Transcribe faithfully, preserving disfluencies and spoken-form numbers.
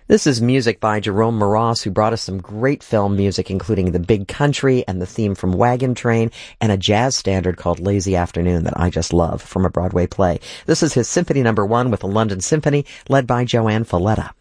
This is music by Jerome Moross, who brought us some great film music, including The Big Country and the theme from Wagon Train, and a jazz standard called Lazy Afternoon that I just love from a Broadway play. This is his Symphony Number One with the London Symphony, led by Joanne Falletta.